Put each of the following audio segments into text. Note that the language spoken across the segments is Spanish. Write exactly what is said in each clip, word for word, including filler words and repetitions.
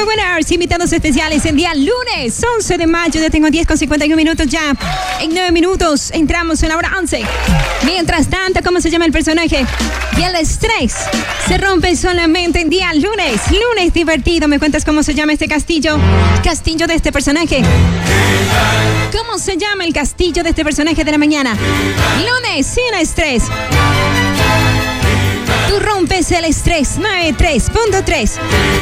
Triunfo Winners, invitados especiales en día lunes once de mayo. Ya tengo diez con cincuenta y uno minutos ya. En nueve minutos entramos en la hora once. Mientras tanto, ¿cómo se llama el personaje? Y el estrés se rompe solamente en día lunes. Lunes divertido. ¿Me cuentas cómo se llama este castillo? Castillo de este personaje. ¿Cómo se llama el castillo de este personaje de la mañana? Lunes sin estrés. Tú rompes el estrés. noventa y tres punto tres.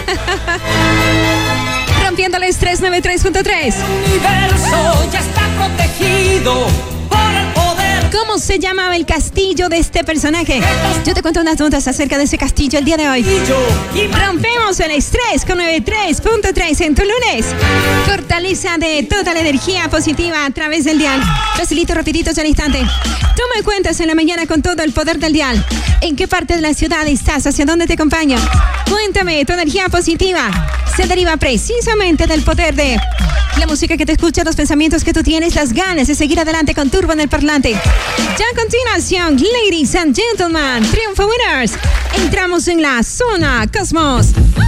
Rompiendo el estrés. noventa y tres punto tres. El universo ya está protegido por el poder. ¿Cómo se llamaba el castillo de este personaje? Yo te cuento unas notas acerca de ese castillo el día de hoy. Rompemos el estrés con noventa y tres punto tres en tu lunes. Fortaleza de toda la energía positiva a través del dial. Facilito, rapidito, al instante. Tú me cuentas en la mañana con todo el poder del dial. ¿En qué parte de la ciudad estás? ¿Hacia dónde te acompaño? Cuéntame, tu energía positiva se deriva precisamente del poder de la música que te escucha, los pensamientos que tú tienes, las ganas de seguir adelante con Turbo en el parlante. Ya a continuación, ladies and gentlemen, Triunfo Winners, entramos en la zona Cosmos.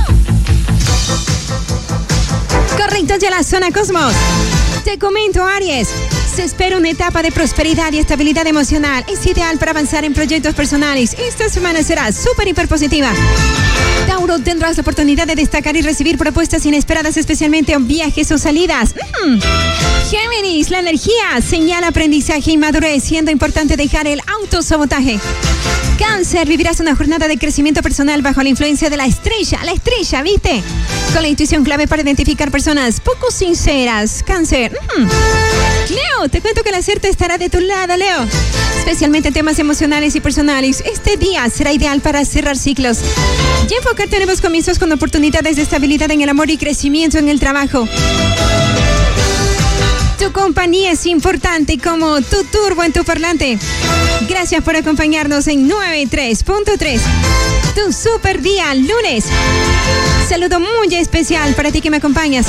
Correcto, ya la zona Cosmos. Te comento, Aries, se espera una etapa de prosperidad y estabilidad emocional. Es ideal para avanzar en proyectos personales. Esta semana será súper hiper positiva. Tauro, tendrás la oportunidad de destacar y recibir propuestas inesperadas, especialmente en viajes o salidas. Mm. Géminis, la energía señala aprendizaje y madurez, siendo importante dejar el autosabotaje. Cáncer, vivirás una jornada de crecimiento personal bajo la influencia de la estrella. La estrella, ¿viste? Con la intuición clave para identificar personas poco sinceras. Cáncer. Mm. Leo, te cuento que la suerte estará de tu lado, Leo. Especialmente en temas emocionales y personales. Este día será ideal para cerrar ciclos y enfocarte en nuevos comienzos con oportunidades de estabilidad en el amor y crecimiento en el trabajo. Tu compañía es importante como tu turbo en tu parlante. Gracias por acompañarnos en noventa y tres punto tres. Tu super día lunes. Saludo muy especial para ti que me acompañas.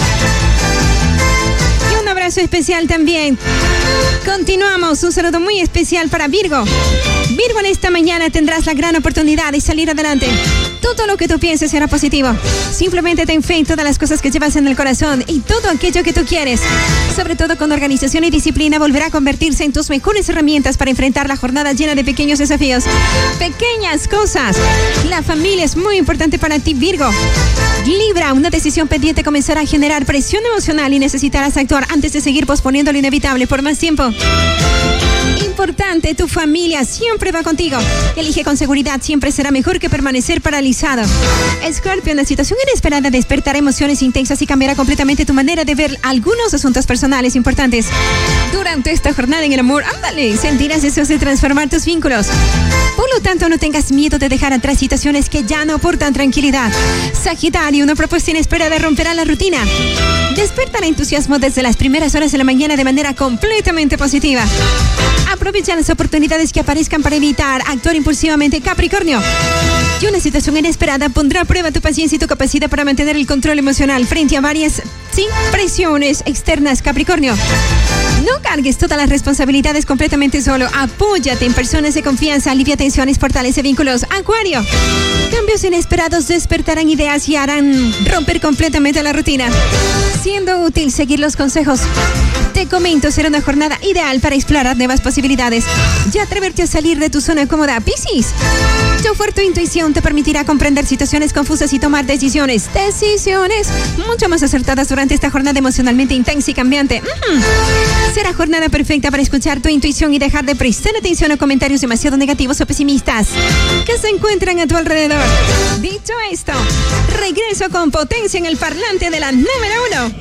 Y un abrazo especial también. Continuamos. Un saludo muy especial para Virgo. Virgo, en esta mañana tendrás la gran oportunidad de salir adelante. Todo lo que tú pienses será positivo. Simplemente ten fe en todas las cosas que llevas en el corazón y todo aquello que tú quieres. Sobre todo con organización y disciplina volverá a convertirse en tus mejores herramientas para enfrentar la jornada llena de pequeños desafíos. Pequeñas cosas. La familia es muy importante para ti, Virgo. Libra, una decisión pendiente comenzará a generar presión emocional y necesitarás actuar antes de seguir posponiendo lo inevitable por más tiempo. Importante, tu familia siempre va contigo. Elige con seguridad, siempre será mejor que permanecer paralizado. Escorpio, una situación inesperada despertará emociones intensas y cambiará completamente tu manera de ver algunos asuntos personales importantes. Durante esta jornada en el amor, ándale, sentirás deseos de transformar tus vínculos. Por lo tanto, no tengas miedo de dejar atrás situaciones que ya no aportan tranquilidad. Sagitario, una propuesta inesperada romperá la rutina. Desperta el entusiasmo desde las primeras horas de la mañana de manera completamente positiva. Aprovecha las oportunidades que aparezcan para evitar actuar impulsivamente, Capricornio. Y una situación inesperada pondrá a prueba tu paciencia y tu capacidad para mantener el control emocional frente a varias, sí, presiones externas, Capricornio. No cargues todas las responsabilidades completamente solo. Apóyate en personas de confianza, alivia tensiones, fortalece vínculos. Acuario. Cambios inesperados despertarán ideas y harán romper completamente la rutina. Siendo útil seguir los consejos. Te comento, será una jornada ideal para explorar nuevas posibilidades y atreverte a salir de tu zona cómoda. Piscis. Tu fuerte intuición te permitirá comprender situaciones confusas y tomar decisiones. Decisiones mucho más acertadas durante esta jornada emocionalmente intensa y cambiante. Mm. Será jornada perfecta para escuchar tu intuición y dejar de prestar atención a comentarios demasiado negativos o pesimistas que se encuentran a tu alrededor. Dicho esto, regreso con potencia en el parlante de la número uno.